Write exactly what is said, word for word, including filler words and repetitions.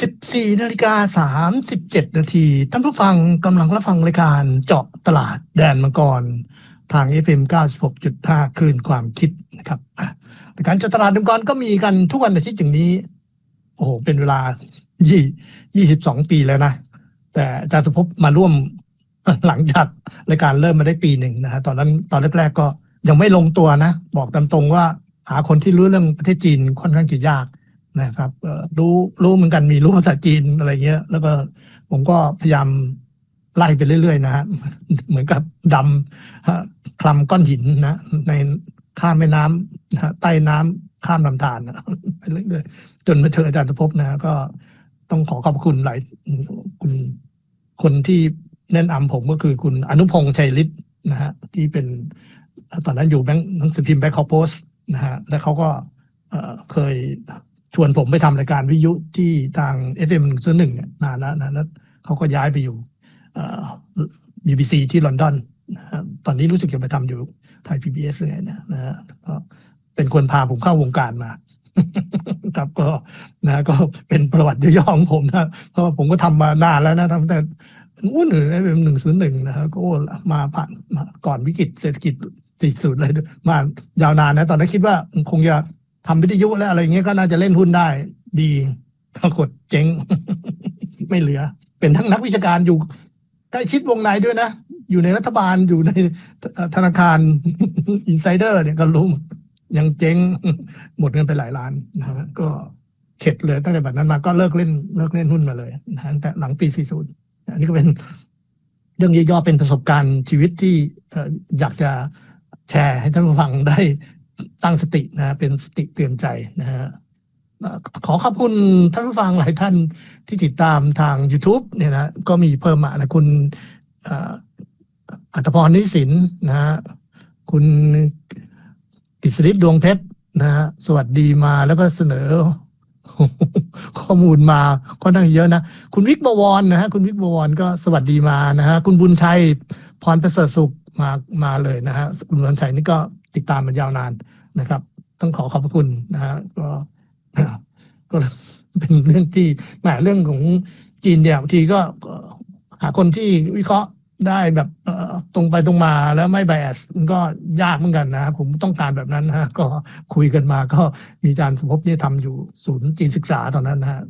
สิบสี่นาฬิกาสามสิบเจ็ดนาทีท่านผู้ฟังกำลังรับฟังรายการเจาะตลาดแดนมังกรทาง เอฟ เอ็ม เก้าสิบหกจุดห้า คลื่นความคิดนะครับรายการเจาะตลาดแดนมังกรก็มีกันทุกวันอาทิตย์อย่างนี้โอ้โหเป็นเวลายี่ยี่สิบสองปีแล้วนะแต่อาจารย์สุภพมาร่วมหลังจากรายการเริ่มมาได้ปีหนึ่งนะฮะตอนนั้นตอนแรกๆก็ยังไม่ลงตัวนะบอกตามตรงว่าหาคนที่รู้เรื่องประเทศจีนค่อนข้างจะยากนะครับรู้รู้เหมือนกันมีรู้ภาษาจีนอะไรเงี้ยแล้วก็ผมก็พยายามไล่ไปเรื่อยๆนะฮะเหมือนกับดำคลำก้อนหินนะในข้ามแม่น้ำนะใต้น้ำข้ามลำธารนะไปเรื่อยๆจนมาเจออาจารย์สุภพนะก็ต้องขอขอบคุณหลายคุณคนที่แนะนำผมก็คือคุณอนุพงษ์ชัยฤทธิ์นะฮะที่เป็นตอนนั้นอยู่แบงค์หนังสือพิมพ์แบงค์คอโพสนะฮะแล้วเขาก็เคยชวนผมไปทำรายการวิทยุที่ทาง เอฟ เอ็ม หนึ่งศูนย์หนึ่งเนี่ยนานแล้วนะแล้วเขาก็ย้ายไปอยู่ บี บี ซี ที่ลอนดอนนะตอนนี้รู้สึกจะไปทำอยู่ไทย พี บี เอส เลยนะนะก็เป็นคนพาผมเข้าวงการมาครับก็นะก็เป็นประวัติย่อของผมนะเพราะผมก็ทำมานานแล้วนะทำแต่อู้หนึ่ง เอฟ เอ็ม หนึ่งศูนย์หนึ่งนะครับก็มาผ่านมาก่อนวิกฤตเศรษฐกิจติดสุดเลยมายาวนานนะตอนนั้นคิดว่าคงจะทำวิทยุแล้วอะไรเงี้ยก็น่าจะเล่นหุ้นได้ดีปรากฏเจ๊ง ไม่เหลือเป็นทั้งนักวิชาการอยู่ใกล้ชิดวงในด้วยนะอยู่ในรัฐบาลอยู่ในธนาคาร อินไซเดอร์เนี่ยก็รู้ยังเจ๊งหมดเงินไปหลายล้านนะก็เข็ดเลยตั้งแต่บัดนั้นมาก็เลิกเล่นเลิกเล่นหุ้นมาเลยนะตั้งแต่หลังปีสี่สิบอันนี้ก็เป็นเรื่องย่อๆเป็นประสบการณ์ชีวิตที่อยากจะแชร์ให้ท่านผู้ฟังได้ตั้งสตินะเป็นสติเตือนใจนะฮะขอขอบคุณท่านผู้ฟังหลายท่านที่ติดตามทาง YouTube เนี่ยนะก็มีเพิ่มมานะคุณอัตภพรนิสินนะฮะคุณกิษริศดวงเพชรนะฮะสวัสดีมาแล้วก็เสนอข้อมูลมาค่อนข้างเยอะนะคุณวิกบวรนะฮะคุณวิกบวรก็สวัสดีมานะฮะคุณบุญชัยพรประเสริฐสุขมามาเลยนะฮะคุณบุญชัยนี่ก็ติดตามมายาวนานนะครับต้องขอขอบพระคุณนะฮะก็ก็เป็นเรื่องที่แหมเรื่องของจีนเนี่ยบางทีก็หาคนที่วิเคราะห์ได้แบบตรงไปตรงมาแล้วไม่ไบแอสมันก็ยากเหมือนกันนะผมต้องการแบบนั้นนะก็คุยกันมาก็มีอาจารย์สุภพเนี่ยทำอยู่ศูนย์จีนศึกษาตอนนั้นนะฮะ